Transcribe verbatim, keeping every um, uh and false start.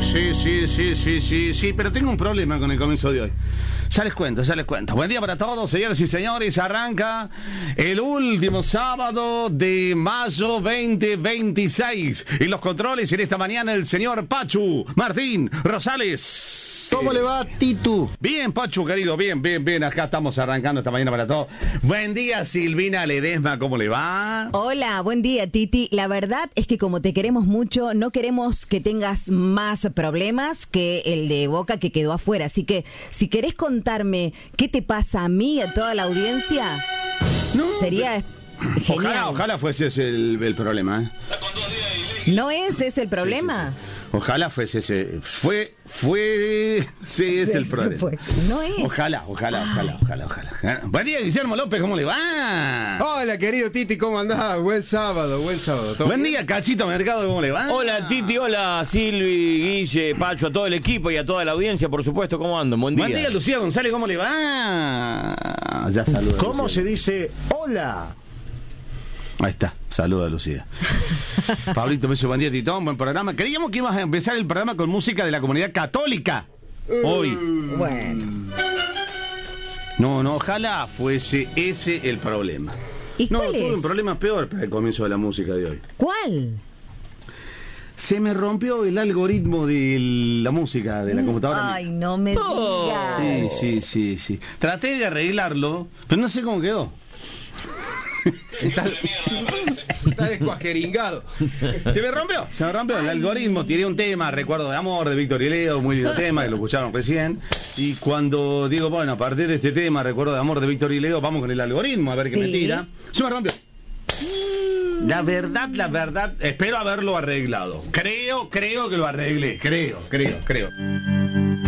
sí, sí, sí, sí, sí, sí, pero tengo un problema con el comienzo de hoy. Ya les cuento, ya les cuento. Buen día para todos, señoras y señores. Arranca el último sábado de mayo veinte veintiséis. Y los controles en esta mañana el señor Pachu Martín Rosales. ¿Cómo le va, Titu? Bien, Pachu, querido, bien, bien, bien. Acá estamos arrancando esta mañana para todos. Buen día, Silvina Ledesma, ¿cómo le va? Hola, buen día, Titi. La verdad es que como te queremos mucho, no queremos que tengas más problemas que el de Boca que quedó afuera. Así que, si querés contarme qué te pasa a mí y a toda la audiencia, No, sería genial. Ojalá, ojalá fuese ese el, el problema, ¿eh? ¿No es ese el problema? Sí, sí, sí. Ojalá fuese ese. Fue, fue. Sí, es Sí, el problema. fue. No es. Ojalá, ojalá, ojalá, ojalá, ojalá. Buen día, Guillermo López, ¿cómo le va? Hola, querido Titi, ¿cómo andás? Buen sábado, buen sábado. ¿Todo Buen bien? día, Cachito Mercado, ¿cómo le va? Hola Titi, hola Silvi, Guille, Pacho, a todo el equipo y a toda la audiencia, por supuesto, ¿cómo andan? Buen día. Buen día, Lucía González, ¿cómo le va? Ya saluda. ¿Cómo Lucía. se dice hola? Ahí está, saluda Lucía. Pablito, me dice buen día, Titón, buen programa. Creíamos que ibas a empezar el programa con música de la comunidad católica. Hoy. Bueno. No, no, ojalá fuese ese el problema. ¿Y No, cuál tuve es? un problema peor para el comienzo de la música de hoy. ¿Cuál? Se me rompió el algoritmo de la música de la computadora. Ay, no me digas. Sí, sí, sí, sí. Traté de arreglarlo, pero no sé cómo quedó. Está, está descuajeringado. Se me rompió, se me rompió el algoritmo. Tiré un tema, Recuerdo de Amor, de Víctor y Leo, muy lindo tema, que lo escucharon recién. Y cuando digo, bueno, a partir de este tema, Recuerdo de Amor, de Víctor y Leo, vamos con el algoritmo, a ver qué Sí. me tira. Se me rompió. La verdad, la verdad, espero haberlo arreglado. Creo, creo que lo arreglé. Creo, creo, creo.